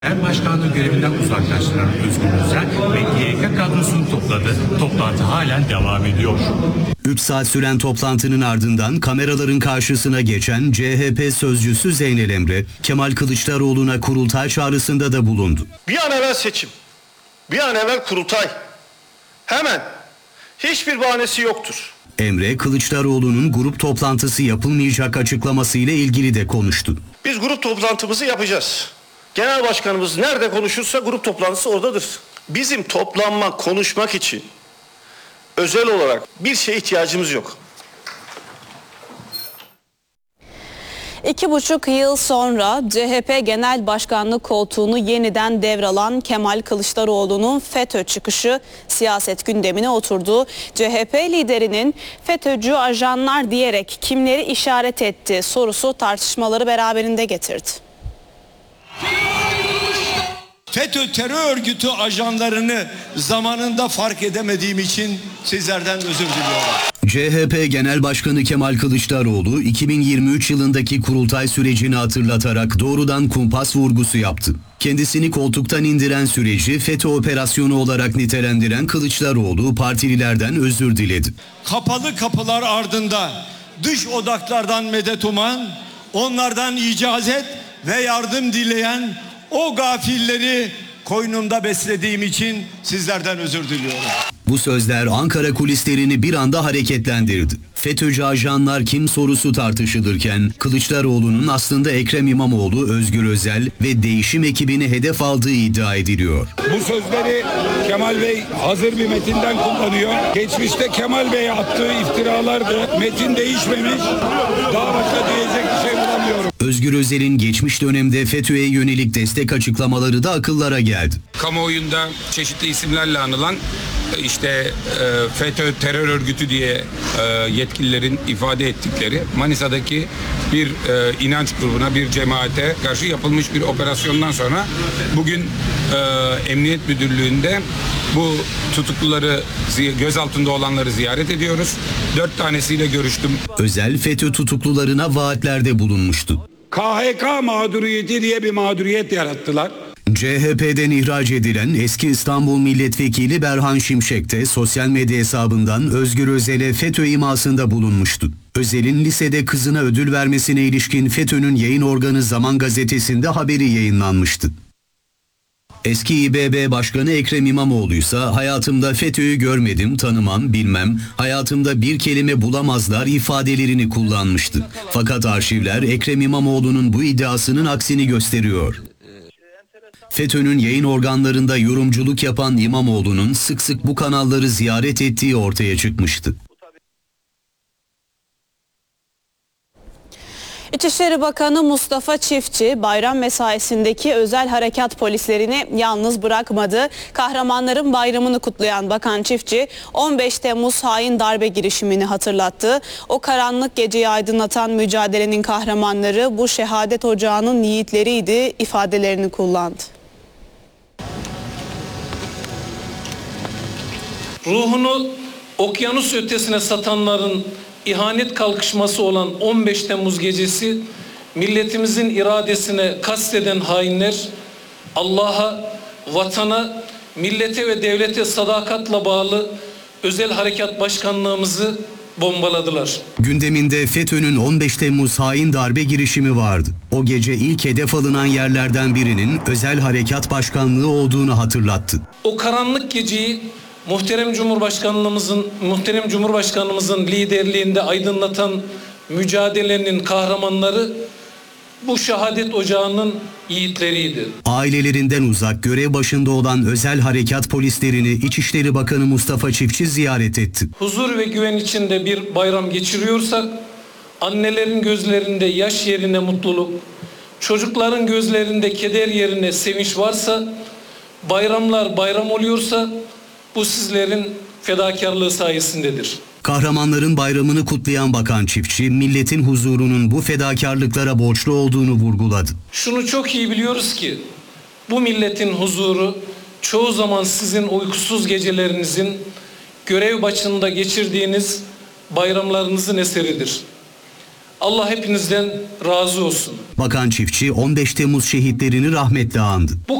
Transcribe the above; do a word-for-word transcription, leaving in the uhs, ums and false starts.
Genel başkanlığı görevinden uzaklaştıran Özgür Özel ve Y K kadrosunu topladı. Toplantı halen devam ediyor. üç saat süren toplantının ardından kameraların karşısına geçen C H P sözcüsü Zeynel Emre, Kemal Kılıçdaroğlu'na kurultay çağrısında da bulundu. Bir an evvel seçim, bir an evvel kurultay. Hemen. Hiçbir bahanesi yoktur. Emre, Kılıçdaroğlu'nun grup toplantısı yapılmayacak açıklamasıyla ilgili de konuştu. Biz grup toplantımızı yapacağız. Genel başkanımız nerede konuşursa grup toplantısı oradadır. Bizim toplanmak, konuşmak için özel olarak bir şeye ihtiyacımız yok. İki buçuk yıl sonra C H P Genel Başkanlık koltuğunu yeniden devralan Kemal Kılıçdaroğlu'nun FETÖ çıkışı siyaset gündemine oturdu. C H P liderinin FETÖ'cü ajanlar diyerek kimleri işaret etti sorusu tartışmaları beraberinde getirdi. FETÖ terör örgütü ajanlarını zamanında fark edemediğim için sizlerden özür diliyorum. C H P Genel Başkanı Kemal Kılıçdaroğlu iki bin yirmi üç yılındaki kurultay sürecini hatırlatarak doğrudan kumpas vurgusu yaptı. Kendisini koltuktan indiren süreci FETÖ operasyonu olarak nitelendiren Kılıçdaroğlu partililerden özür diledi. Kapalı kapılar ardında dış odaklardan medet uman, onlardan icazet ve yardım dileyen o gafilleri koynumda beslediğim için sizlerden özür diliyorum. Bu sözler Ankara kulislerini bir anda hareketlendirdi. FETÖ'cü ajanlar kim sorusu tartışılırken Kılıçdaroğlu'nun aslında Ekrem İmamoğlu, Özgür Özel ve değişim ekibini hedef aldığı iddia ediliyor. Bu sözleri Kemal Bey hazır bir metinden kullanıyor. Geçmişte Kemal Bey'e attığı iftiralardı. Metin değişmemiş. Daha başka diyecek bir şey bulamıyorum. Özgür Özel'in geçmiş dönemde FETÖ'ye yönelik destek açıklamaları da akıllara geldi. Kamuoyunda çeşitli isimlerle anılan işte e, FETÖ terör örgütü diye e, yetkililerin ifade ettikleri Manisa'daki bir e, inanç grubuna, bir cemaate karşı yapılmış bir operasyondan sonra bugün e, Emniyet Müdürlüğü'nde bu tutukluları, gözaltında olanları ziyaret ediyoruz. Dört tanesiyle görüştüm. Özel FETÖ tutuklularına vaatlerde bulunmuştu. K H K mağduriyeti diye bir mağduriyet yarattılar. C H P'den ihraç edilen eski İstanbul Milletvekili Berhan Şimşek de sosyal medya hesabından Özgür Özel'e FETÖ imasında bulunmuştu. Özel'in lisede kızına ödül vermesine ilişkin FETÖ'nün yayın organı Zaman Gazetesi'nde haberi yayınlanmıştı. Eski İ B B Başkanı Ekrem İmamoğlu ise hayatımda FETÖ'yü görmedim, tanımam, bilmem, hayatımda bir kelime bulamazlar ifadelerini kullanmıştı. Fakat arşivler Ekrem İmamoğlu'nun bu iddiasının aksini gösteriyor. FETÖ'nün yayın organlarında yorumculuk yapan İmamoğlu'nun sık sık bu kanalları ziyaret ettiği ortaya çıkmıştı. İçişleri Bakanı Mustafa Çiftçi bayram mesaisindeki özel harekat polislerini yalnız bırakmadı. Kahramanların bayramını kutlayan Bakan Çiftçi on beş Temmuz hain darbe girişimini hatırlattı. O karanlık geceyi aydınlatan mücadelenin kahramanları bu şehadet ocağının yiğitleriydi ifadelerini kullandı. Ruhunu okyanus ötesine satanların ihanet kalkışması olan on beş Temmuz gecesi milletimizin iradesine kasteden hainler Allah'a, vatana, millete ve devlete sadakatla bağlı özel harekat başkanlığımızı bombaladılar. Gündeminde FETÖ'nün on beş Temmuz hain darbe girişimi vardı. O gece ilk hedef alınan yerlerden birinin özel harekat başkanlığı olduğunu hatırlattı. O karanlık geceyi Muhterem Cumhurbaşkanlığımızın, muhterem Cumhurbaşkanımızın liderliğinde aydınlatan mücadelenin kahramanları bu şehadet ocağının yiğitleriydi. Ailelerinden uzak görev başında olan özel harekat polislerini İçişleri Bakanı Mustafa Çiftçi ziyaret etti. Huzur ve güven içinde bir bayram geçiriyorsak, annelerin gözlerinde yaş yerine mutluluk, çocukların gözlerinde keder yerine sevinç varsa, bayramlar bayram oluyorsa, bu sizlerin fedakarlığı sayesindedir. Kahramanların bayramını kutlayan Bakan Çiftçi, milletin huzurunun bu fedakarlıklara borçlu olduğunu vurguladı. Şunu çok iyi biliyoruz ki, bu milletin huzuru çoğu zaman sizin uykusuz gecelerinizin, görev başında geçirdiğiniz bayramlarınızın eseridir. Allah hepinizden razı olsun. Bakan Çiftçi on beş Temmuz şehitlerini rahmetle andı.